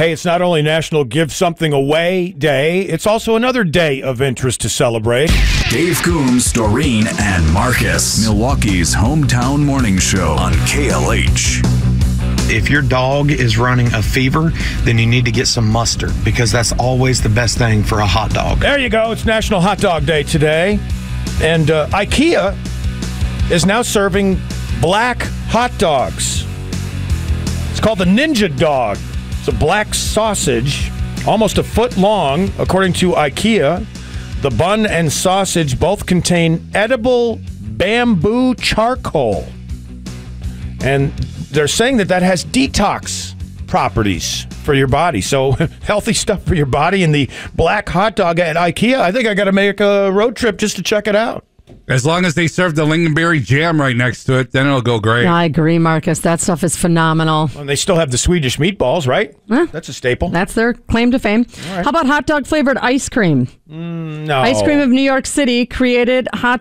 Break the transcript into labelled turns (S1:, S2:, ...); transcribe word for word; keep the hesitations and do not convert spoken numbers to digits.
S1: hey, it's not only National Give Something Away Day, it's also another day of interest to celebrate.
S2: Dave Coombs, Doreen, and Marcus. Milwaukee's hometown morning show on K L H.
S3: If your dog is running a fever, then you need to get some mustard because that's always the best thing for a hot dog.
S1: There you go. It's National Hot Dog Day today. And uh, IKEA is now serving black hot dogs. It's called the Ninja Dog. It's a black sausage, almost a foot long, according to IKEA. The bun and sausage both contain edible bamboo charcoal. And they're saying that that has detox properties for your body. So healthy stuff for your body. And the black hot dog at IKEA, I think I got to make a road trip just to check it out.
S4: As long as they serve the lingonberry jam right next to it, then it'll go great.
S5: I agree, Marcus. That stuff is phenomenal.
S1: And they still have the Swedish meatballs, right?
S5: Huh?
S1: That's a staple.
S5: That's their claim to fame.
S1: Right.
S5: How about hot dog flavored ice cream?
S1: Mm, no.
S5: Ice Cream of New York City created hot